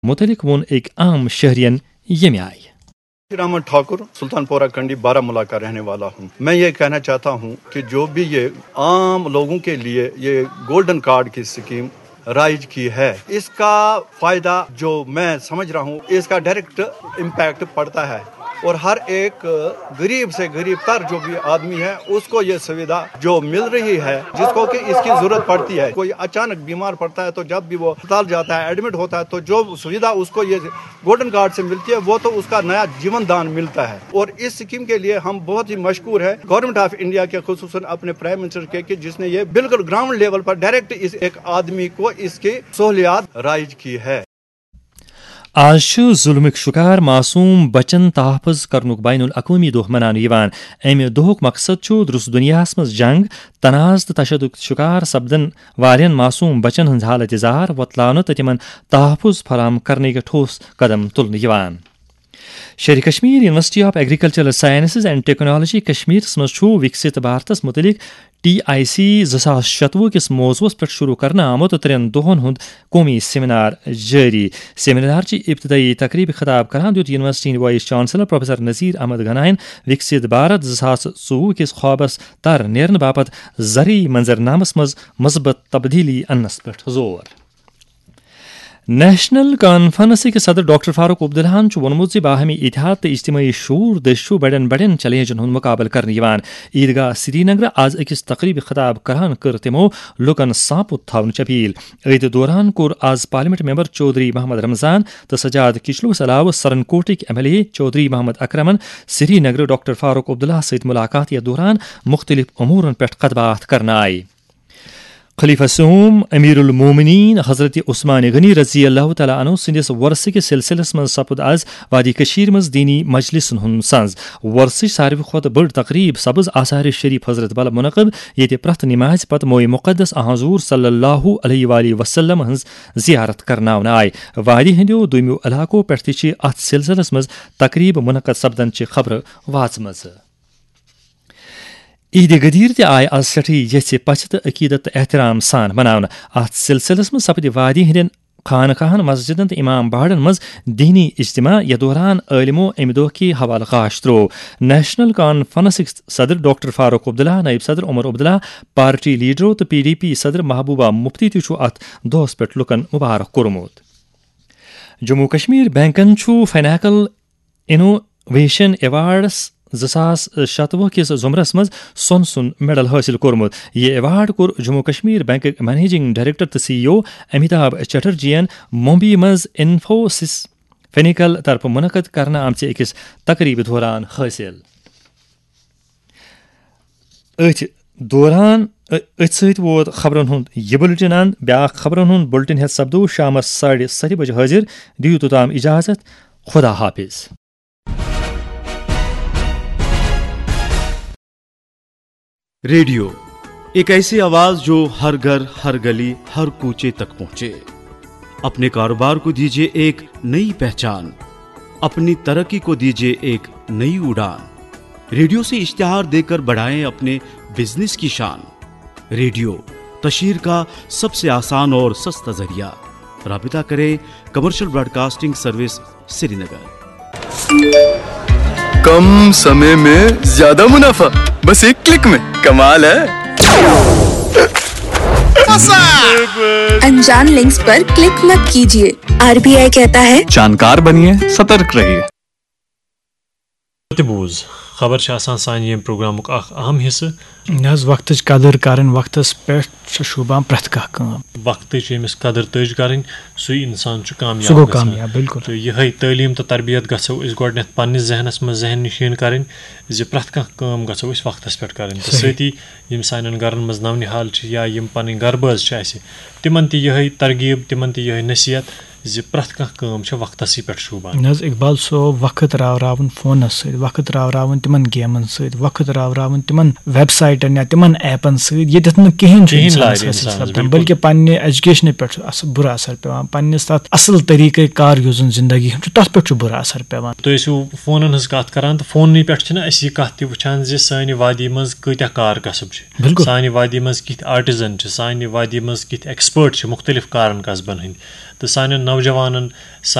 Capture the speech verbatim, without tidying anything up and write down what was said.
متعلق وون ایک عام شہرین یمی آئی. رحمت ٹھاکر سلطان پورہ کنڈی بارہمولہ کا رہنے والا ہوں. میں یہ کہنا چاہتا ہوں کہ جو بھی یہ عام لوگوں کے لیے یہ گولڈن کارڈ کی اسکیم رائج کی ہے، اس کا فائدہ جو میں سمجھ رہا ہوں اس کا ڈائریکٹ امپیکٹ پڑتا ہے، اور ہر ایک غریب سے غریب تر جو بھی آدمی ہے اس کو یہ سویدھا جو مل رہی ہے، جس کو کہ اس کی ضرورت پڑتی ہے. کوئی اچانک بیمار پڑتا ہے تو جب بھی وہ اسپتال جاتا ہے، ایڈمٹ ہوتا ہے، تو جو سویدھا اس کو یہ گولڈن کارڈ سے ملتی ہے وہ تو اس کا نیا جیون دان ملتا ہے. اور اس اسکیم کے لیے ہم بہت ہی مشکور ہیں گورنمنٹ آف انڈیا کے، خصوصاً اپنے پرائم منسٹر کے، کہ جس نے یہ بالکل گراؤنڈ لیول پر ڈائریکٹ اس ایک آدمی کو اس کی سہولیات رائج کی ہے. آج ظلمک شکار معصوم بچن تحفظ کرنک بین الاقوامی دہ منانے. امہ دہک مقصد درست دنیا مز جنگ، تناز تو تشدد شکار سپدن والن معصوم بچن ہند حالت زار وتلاؤ تو تمن تحفظ فراہم کرنے ٹھوس قدم تلن. شیر Kashmir university of agricultural sciences and technology Kashmir مز وکست بھارتس متعلق ٹی آئی سی زاس شتوہ کس موضوعس پہ شروع کرنا آمت ترین دہن ہند قومی سیمینار جاری. سیمینار چی ابتدائی تقریب خطاب کران دیت university vice chancellor professor Nazir Ahmad غنائن وکست Bharat زاس ژوہ کس خوابس تر نیرن باپت زرعی منظرنامس مز مثبت تبدیلی انس پہ زور. نیشنل کانفرنس کے صدر ڈاکٹر فاروق عبداللہ وونمت باہمی اتحاد تو اجتماعی شعور دش بڑین بڑین چیلنجن ہند مقابل کرنے. عیدگاہ سری نگر آز اکس تقریب خطاب کران کر تمو لکن ساپت تھونچ اپیل. عید دوران کور آز پارلیمنٹ ممبر چودھری محمد رمضان تو سجاد کچلوس علاوہ سرن Kotak M L A Chaudhry Muhammad اکرمن Sri Nagar doctor Farooq Abdullah ست ملاقات یتھ دوران مختلف امورن پہ کت بات کرنا آئی. خلیفہ سوم امیر المومنین حضرت عثمان غنی رضی اللہ تعالیٰ عنہ سندس ورثہ کے سلسلس من سپد آز وادی کشیر مز دینی مجلسن ہند سنز. ورثچ ساروی کھت بڑ تقریب سبز آثار شریف حضرت بل منعقد یہ پرت نماز پتہ موئے مقدس حضور صلی اللہ علیہ وآلہ وسلم ہز زیارت کرنا آئی. وادی ہندیو دویمیو علاقوں پہ تہ ات سلسلس مز تقریب منعقد سپدن چہ خبر واژمژ. عید غدیر تہ آئی آز سٹھی یژھ پچھ تو عقیدت احترام سان مناونہ. ات سلسلس مز سپد وادی ہندین خانقاہن مسجدن تو امام باڑن مز دینی اجتماع یہ دوران عالمو امہ دہ کی حوالہ خاش ترو. نیشنل کانفرنسک صدر ڈاکٹر فاروق عبداللہ، نائب صدر عمر عبداللہ، پارٹی لیڈرو تو پی ڈی پی صدر محبوبہ مفتی تہ ات دہس پہ لکن مبارک کورمت. Jammu Kashmir بینکن financial innovation awards زاس شتوہ کس زمرس مز سون سن میڈل حاصل کورمت. یہ ایوارڈ کور Jammu Kashmir bank managing director تو سی ای او امیتابھ چٹرجین ممبئی مز انفوسس فینیکل طرف منعقد کرنا آمچہ اکس تقریب دوران حاصل. ات دوران ات ست ووت خبرن ہند یہ بلٹن اند. بیاا خبرن ہند بلٹن ہیت سپدو شامس ساڑھے ستھ بجے حاضر. دیو توتام اجازت. خدا حافظ. ریڈیو ایک ایسی آواز جو ہر گھر، ہر گلی، ہر کوچے تک پہنچے. اپنے کاروبار کو دیجیے ایک نئی پہچان، اپنی ترقی کو دیجیے ایک نئی اڑان. ریڈیو سے اشتہار دے کر بڑھائیں اپنے بزنس کی شان. ریڈیو تشہیر کا سب سے آسان اور سستا ذریعہ. رابطہ کریں کمرشل براڈ کاسٹنگ سروس سری نگر. کم سمے میں زیادہ منافع، بس ایک کلک میں. کمال ہے. انجان لنکس پر کلک مت کیجیے. آر بی آئی کہتا ہے جانکار بنیے، سترک رہیے. بوز خبر آسان سان یم پروگرامک اخ اہم حصہ. نز وقت قدر کرن وقتس پہ شوبان پرت کھانا وقت یمس قدر تج کریں سی انسان کامیاب. سہ گو کامیاب بالکل. تو یہ تعلیم تو تربیت گھو اس گۄڈنیتھ پننس ذہنس مز ذہن نشین کریں زِ پرٛٮ۪تھ کانٛہہ کٲم گژھو أسۍ وقتس پٮ۪ٹھ کرٕنۍ. تہٕ سۭتی یِم سانٮ۪ن گرن منٛز نونِحال چھِ یا یِم پنٕنۍ گربٲژ چھِ اَسہِ تِمن تہِ یِہے ترغیب تِمن تہِ یِہے نصیحت زِ پرٛٮ۪تھ کانٛہہ کٲم چھےٚ وقتسٕے پٮ۪ٹھ شوٗبان. نہ حظ اقبال صٲب وقت راوراوُن فونس سۭتۍ، وقت راوراوُن تِمن گیمن سۭتۍ، وقت راوراوُن تِمن ویب سایٹن یا تِمن ایپن سۭتۍ ییٚتٮ۪تھ نہٕ کِہینۍ چھُ اِنسانس حٲصِل سپدان، بلکہِ پننہِ ایجوکیشنہِ پٮ۪ٹھ چھُ اصل بُرٕ اثر پیوان، پننِس تتھ اصل طریقے کار یُس زن زندگی ہُنٛد چھُ تتھ پٮ۪ٹھ چھُ بُرٕ اثر پیوان. تُہۍ ٲسِو فونن ہٕنٛز کتھ کران تہٕ فوننٕے پٮ۪ٹھ چھِنہٕ أسۍ یہِ کتھ تہِ وٕچھان زِ سانہِ وادی منٛز کۭتیاہ کار کسب چھِ، سانہِ وادی منٛز کِتھ آرٹِزن چھِ، سانہِ وادی منٛز کِتھ ایکسپٲٹ چھِ مختلف کارن قصبن ہٕنٛدۍ. تو سانٮ۪ن نوجوانن